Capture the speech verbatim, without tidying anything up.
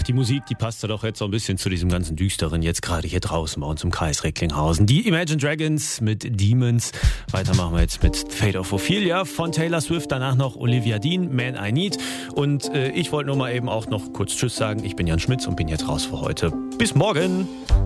Ach, die Musik, die passt ja doch jetzt so ein bisschen zu diesem ganzen Düsteren, jetzt gerade hier draußen bei uns im Kreis Recklinghausen. Die Imagine Dragons mit Demons. Weiter machen wir jetzt mit Fate of Ophelia von Taylor Swift. Danach noch Olivia Dean, Man I Need. Und äh, ich wollte nur mal eben auch noch kurz Tschüss sagen. Ich bin Jan Schmitz und bin jetzt raus für heute. Bis morgen!